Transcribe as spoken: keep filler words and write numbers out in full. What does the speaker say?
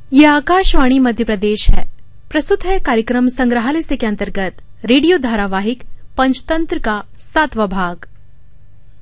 ये आकाशवाणी मध्य प्रदेश है। प्रस्तुत है कार्यक्रम संग्रहालय से के अंतर्गत रेडियो धारावाहिक पंचतंत्र का सातवां भाग।